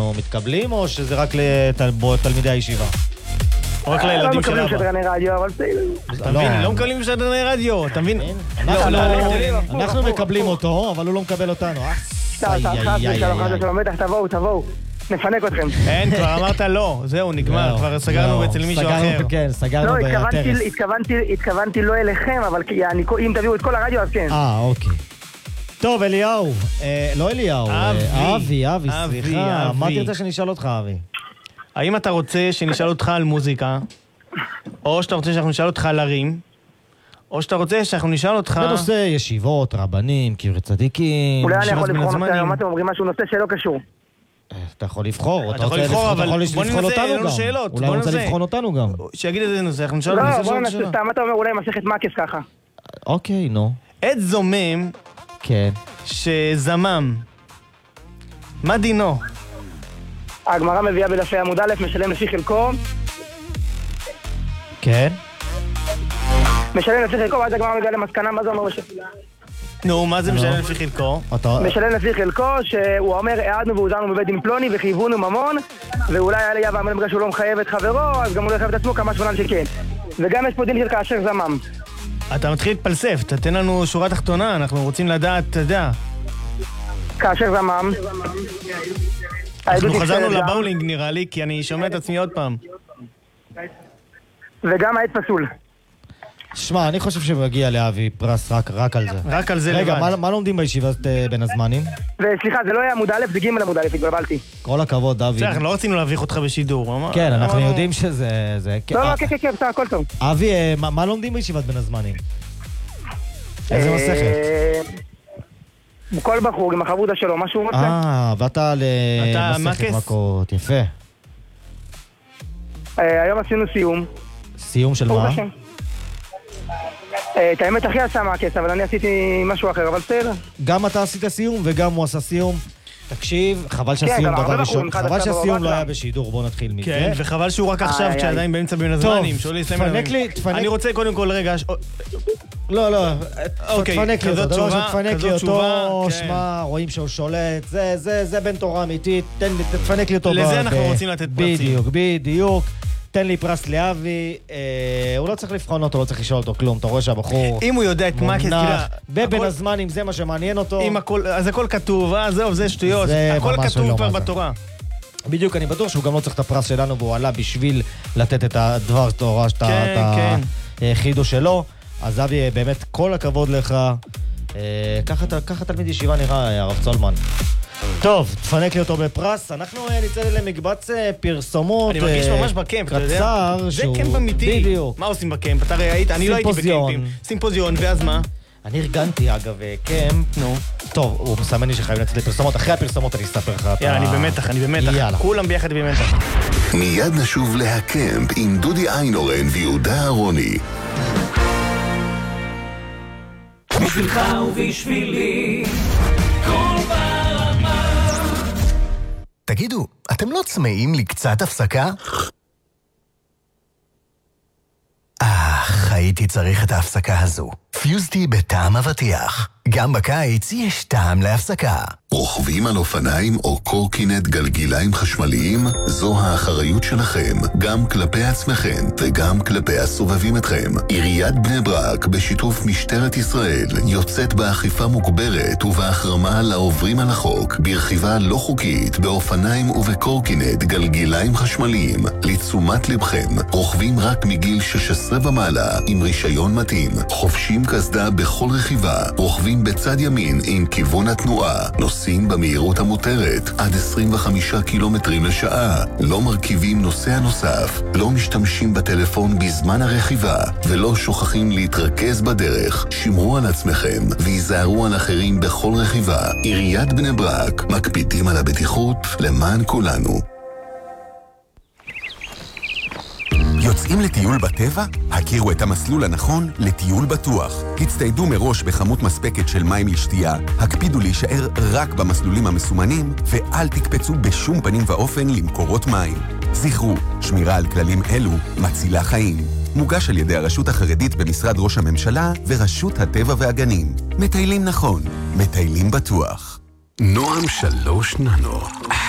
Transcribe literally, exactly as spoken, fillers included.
אנחנו מתקבלים, או שזה רק לתלמידי הישיבה? או רק לילדים של לא אבא? מקבלים שדרני רדיו, אבל אתה מבין? לא מקבלים שדרני רדיו, אתה מבין? אנחנו מקבלים אותו, אבל הוא לא מקבל אותנו. בטח, תבואו, תבואו. נפנק אתכם. אין, כבר אמרת לא, זהו, נגמר, כבר סגרנו אצל מישהו אחר. כן, סגרנו בטרס. התכוונתי לא אליכם, אבל אם תביאו את כל הרדיו, אז כן. אה, אוקיי. טוב, אליהו, לא אליהו, אבי, אבי, סליחה. מה תרצה שנשאל אותך, אבי? האם אתה רוצה שנשאל אותך על מוזיקה, או שאתה רוצה שאנחנו נשאל אותך על ערים, או שאתה רוצה שאנחנו נשאל אותך... בנושא ישיבות, רבנים, קברי צדיקים... אולי אני יכול לבחור נושא, היום אתם אומרים משהו נושא שלא קשור. אתה יכול לבחור, אתה יכול לבחור, אבל בוא ננסה, אין לו שאלות. אולי הוא רוצה לבחון אותנו גם. שיגיד איזה נושא, אנחנו נשאל... לא, בוא ננסה, סתם אתה אומר, אולי מסכת מקס ככה. אוקיי, נו. עד זומם, כן. שזמם, מה דינו? הגמרא מביאה בדפי עמוד א', משלם לפי חלקו. כן. משלם לפי חלקו, ואז הגמרא מביאה למסקנה, מה זה אומר בשבילה? נו, מה זה משלם לפי חלקו? משלם לפי חלקו, שהוא אומר, העדנו והוזרנו בבית דין פלוני וחייבונו ממון, ואולי היה לי ואמר בגלל שהוא לא מחייב את חברו, אז גם הוא לא יחייב את עצמו כמה שבונן שכן. וגם יש פה דין של כאשר זמם. אתה מתחיל להתפלסף, תתן לנו שורה תחתונה, אנחנו רוצים לדעת, אתה יודע. כאשר זמם. אנחנו חזרנו לבאולינג נראה לי, כי אני שומע את עצמי עוד פעם. וגם העד פסול. שמע, אני חושב שמגיע לאבי פרס רק על זה. רק על זה לבד. רגע, מה לומדים בישיבת בין הזמנים? וסליחה, זה לא היה עמוד א', זה ג' עמוד א', התבלבלתי. כל הכבוד, דוד. אנחנו לא רצינו להביך אותך בשידור. כן, אנחנו יודעים שזה... לא, לא, כן, כן, כן, הכל טוב. אבי, מה לומדים בישיבת בין הזמנים? איזה מסכת? כל בחור עם החבודה שלו, מה שהוא רוצה. אה, ואתה למסכת מכות, יפה. היום עשינו סיום. סיום של מה? את האמת הכי עשה מהכס, אבל אני עשיתי משהו אחר, אבל בסדר. גם אתה עשית סיום וגם הוא עשה סיום. תקשיב, חבל שהסיום דבר ראשון, חבל שהסיום לא היה בשידור, בוא נתחיל מזה. כן, וחבל שהוא רק עכשיו, כשעדיין באמצע בין הזמנים. טוב, תפנק לי, תפנק... אני רוצה קודם כל רגע... לא, לא, תפנק לי אותו, תפנק לי אותו, שמע, רואים שהוא שולט, זה בן תורה אמיתית, תפנק לי אותו. לזה אנחנו רוצים לתת פרסים. בדיוק, בדיוק. תן לי פרס לאבי, הוא לא צריך לבחון אותו, לא צריך לשאול אותו כלום, אתה רואה שהבחור אם הוא יודע את מה כתירה בבין הזמן, אם זה מה שמעניין אותו אז הכל כתוב, אה זהו, זה שטויות, הכל כתוב כבר בתורה. בדיוק, אני בטוח שהוא גם לא צריך את הפרס שלנו והוא עלה בשביל לתת את הדבר תורה, את החידוש שלו. אז אבי, באמת כל הכבוד לך. ככה תלמיד ישיבה נראה, הרב צולמן. טוב, תפנק לי אותו בפרס. אנחנו נצא למקבץ פרסומות. אני מרגיש ממש בקמפ, אתה יודע? זה קמפ אמיתי. בדיוק. מה עושים בקמפ? אתה ראית? אני לא הייתי בקמפים. סימפוזיון, ואז מה? אני ארגנתי, אגב, קמפ. נו. טוב, הוא מסמן לי שחייבים לצאת לפרסומות. אחרי הפרסומות אני אספר לך. יאללה, אני במתח, אני במתח. יאללה. כולם ביחד במתח. מיד נשוב להקמפ עם דודי איינורן ויהודה אהרוני. בשבילך ובשבילי כל ברמה. תגידו, אתם לא צמאים לי קצת הפסקה? אך, הייתי צריך את ההפסקה הזו. פיוזטי בטעם אבטיח. גם בקיץ יש טעם להפסקה. רוכבים על אופניים או קורקינט גלגיליים חשמליים? זו האחריות שלכם, גם כלפי עצמכם וגם כלפי הסובבים אתכם. עיריית בני ברק בשיתוף משטרת ישראל יוצאת באכיפה מוגברת ובהחרמה לעוברים על החוק ברכיבה לא חוקית באופניים ובקורקינט גלגיליים חשמליים. לתשומת לבכם, רוכבים רק מגיל שש עשרה ומעלה עם רישיון מתאים, חובשים קסדה בכל רכיבה, רוכבים בצד ימין עם כיוון התנועה, נוסעים במהירות המותרת עד עשרים וחמישה קילומטרים לשעה, לא מרכיבים נוסע נוסף, לא משתמשים בטלפון בזמן הרכיבה ולא שוכחים להתרכז בדרך. שמרו על עצמכם והיזהרו על אחרים בכל רכיבה. עיריית בני ברק, מקפידים על הבטיחות למען כולנו. יוצאים לטיול בטבע? הכירו את המסלול הנכון לטיול בטוח. הצטיידו מראש בכמות מספקת של מים לשתייה, הקפידו להישאר רק במסלולים המסומנים, ואל תקפצו בשום פנים ואופן למקורות מים. זכרו, שמירה על כללים אלו מצילה חיים. מוגש על ידי הרשות החרדית במשרד ראש הממשלה ורשות הטבע והגנים. מטיילים נכון, מטיילים בטוח. נועם שלוש ננו.